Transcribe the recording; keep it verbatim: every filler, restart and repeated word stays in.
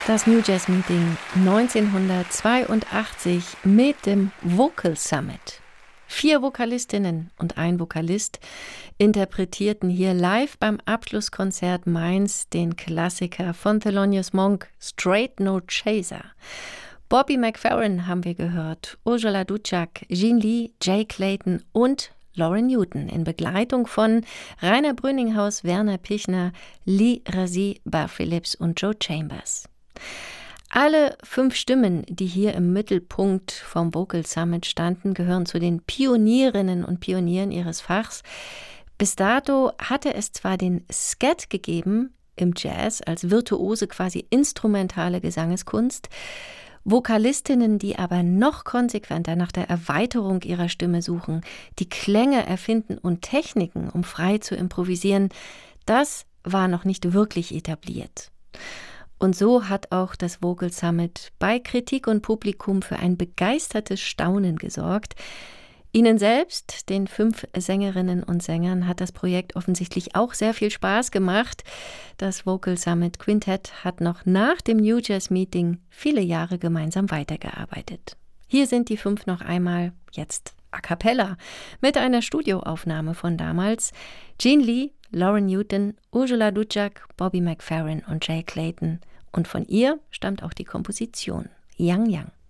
Das New Jazz Meeting neunzehnhundertzweiundachtzig mit dem Vocal Summit. Vier Vokalistinnen und ein Vokalist interpretierten hier live beim Abschlusskonzert Mainz den Klassiker von Thelonious Monk, Straight No Chaser. Bobby McFerrin haben wir gehört, Urszula Ducak, Gene Lee, Jay Clayton und Lauren Newton in Begleitung von Rainer Brüninghaus, Werner Pichner, Lee Razzie, Bar Phillips und Joe Chambers. Alle fünf Stimmen, die hier im Mittelpunkt vom Vocal Summit standen, gehören zu den Pionierinnen und Pionieren ihres Fachs. Bis dato hatte es zwar den Scat gegeben im Jazz als virtuose, quasi instrumentale Gesangeskunst, Vokalistinnen, die aber noch konsequenter nach der Erweiterung ihrer Stimme suchen, die Klänge erfinden und Techniken, um frei zu improvisieren, das war noch nicht wirklich etabliert. Und so hat auch das Vocal Summit bei Kritik und Publikum für ein begeistertes Staunen gesorgt. Ihnen selbst, den fünf Sängerinnen und Sängern, hat das Projekt offensichtlich auch sehr viel Spaß gemacht. Das Vocal Summit Quintett hat noch nach dem New Jazz Meeting viele Jahre gemeinsam weitergearbeitet. Hier sind die fünf noch einmal, jetzt a cappella, mit einer Studioaufnahme von damals. Gene Lee, Lauren Newton, Urszula Ducak, Bobby McFerrin und Jay Clayton. Und von ihr stammt auch die Komposition Yang Yang.